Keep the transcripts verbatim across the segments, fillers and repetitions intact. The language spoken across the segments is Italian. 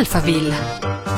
Alphaville.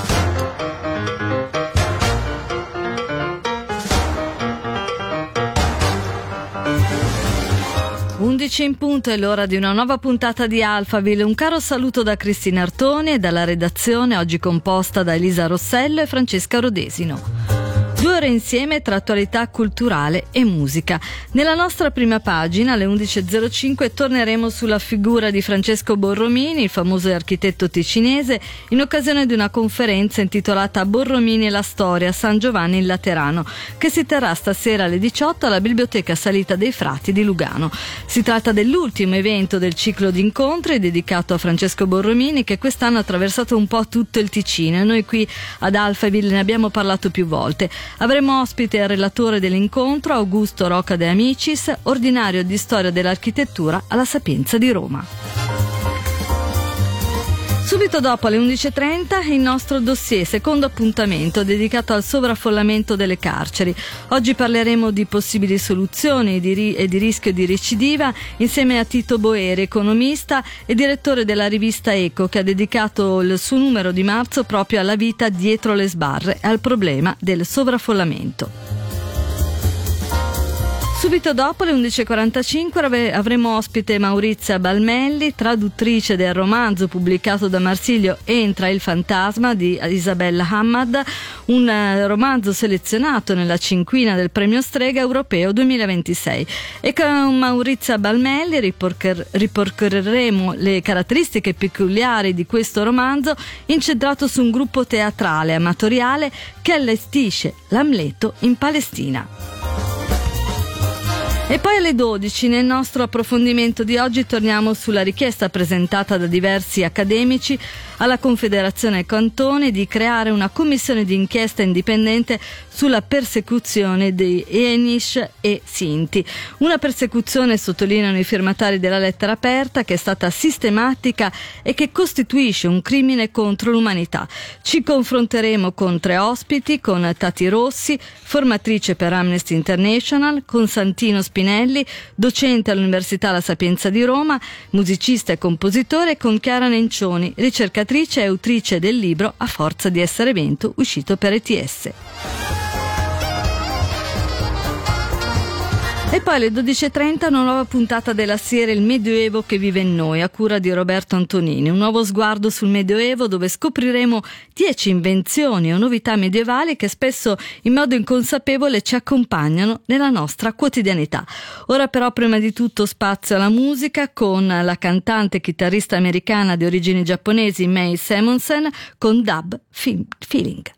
undici in punto è l'ora di una nuova puntata di Alphaville. Un caro saluto da Cristina Artoni e dalla redazione, oggi composta da Elisa Rossello e Francesca Rodesino. Due ore insieme tra attualità culturale e musica. Nella nostra prima pagina, alle undici e zero cinque, torneremo sulla figura di Francesco Borromini, il famoso architetto ticinese, in occasione di una conferenza intitolata Borromini e la storia, San Giovanni in Laterano, che si terrà stasera alle diciotto alla Biblioteca Salita dei Frati di Lugano. Si tratta dell'ultimo evento del ciclo di incontri dedicato a Francesco Borromini, che quest'anno ha attraversato un po' tutto il Ticino, e noi qui ad Alphaville ne abbiamo parlato più volte. Avremo ospite il relatore dell'incontro, Augusto Roca de Amicis, ordinario di storia dell'architettura alla Sapienza di Roma. Subito dopo, alle undici e trenta, il nostro dossier, secondo appuntamento, dedicato al sovraffollamento delle carceri. Oggi parleremo di possibili soluzioni di ri- e di rischio di recidiva insieme a Tito Boeri, economista e direttore della rivista Eco, che ha dedicato il suo numero di marzo proprio alla vita dietro le sbarre e al problema del sovraffollamento. Subito dopo, alle undici e quarantacinque, avremo ospite Maurizia Balmelli, traduttrice del romanzo pubblicato da Marsilio Entra il fantasma di Isabella Hamad, un romanzo selezionato nella cinquina del Premio Strega Europeo duemilaventisei. E con Maurizia Balmelli riporcher- ripercorreremo le caratteristiche peculiari di questo romanzo, incentrato su un gruppo teatrale amatoriale che allestisce l'Amleto in Palestina. E poi alle dodici, nel nostro approfondimento di oggi, torniamo sulla richiesta presentata da diversi accademici alla Confederazione Cantoni di creare una commissione di inchiesta indipendente sulla persecuzione di Enish e Sinti. Una persecuzione, sottolineano i firmatari della lettera aperta, che è stata sistematica e che costituisce un crimine contro l'umanità. Ci confronteremo con tre ospiti, con Tati Rossi, formatrice per Amnesty International, con Santino Spinelli, docente all'Università La Sapienza di Roma, musicista e compositore, e con Chiara Nencioni, ricercatrice e autrice del libro A forza di essere vento, uscito per E T S. E poi alle dodici e trenta una nuova puntata della serie Il Medioevo che vive in noi, a cura di Roberto Antonini. Un nuovo sguardo sul Medioevo, dove scopriremo dieci invenzioni o novità medievali che spesso in modo inconsapevole ci accompagnano nella nostra quotidianità. Ora però, prima di tutto, spazio alla musica con la cantante e chitarrista americana di origini giapponesi Mae Simonsen con Dub Feeling.